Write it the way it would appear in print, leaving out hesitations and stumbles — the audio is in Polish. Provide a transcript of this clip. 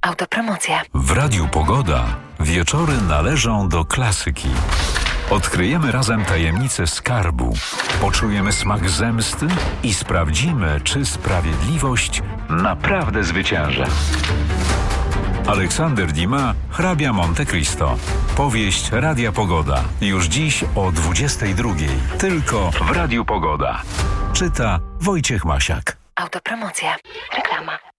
Autopromocja. W Radiu Pogoda wieczory należą do klasyki. Odkryjemy razem tajemnicę skarbu, poczujemy smak zemsty i sprawdzimy, czy sprawiedliwość naprawdę zwycięża. Aleksander Dumas, Hrabia Monte Cristo. Powieść Radia Pogoda. Już dziś o 22:00. Tylko w Radiu Pogoda. Czyta Wojciech Masiak. Autopromocja. Reklama.